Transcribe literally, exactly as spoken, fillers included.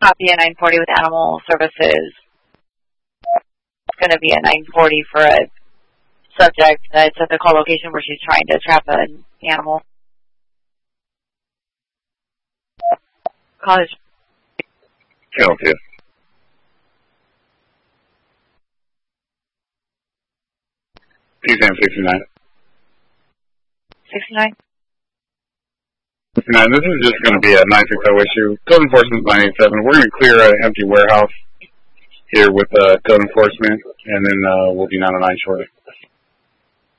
copy a nine forty with Animal Services. It's going to be a nine forty for a subject that's at the call location where she's trying to trap an animal. College. Channel two. P S A M sixty-nine. sixty-nine? sixty-nine, this is just going to be a nine sixty issue. Code enforcement nine eighty-seven. We're going to clear an empty warehouse here with uh, code enforcement, and then uh, we'll be nine oh nine shortly.